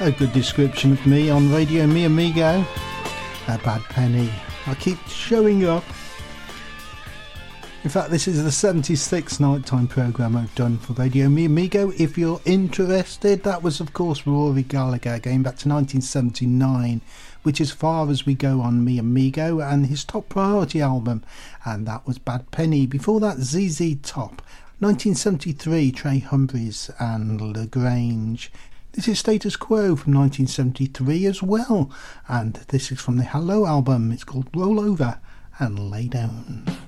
A good description of me on Radio Mi Amigo. A Bad Penny. I keep showing up. In fact, this is the 76th nighttime programme I've done for Radio Mi Amigo. If you're interested, that was of course Rory Gallagher going back to 1979, which is far as we go on Mi Amigo, and his top priority album, and that was Bad Penny. Before that, ZZ Top, 1973, Trey Humphries and LaGrange. This is Status Quo from 1973 as well, and this is from the Hello album. It's called Roll Over and Lay Down.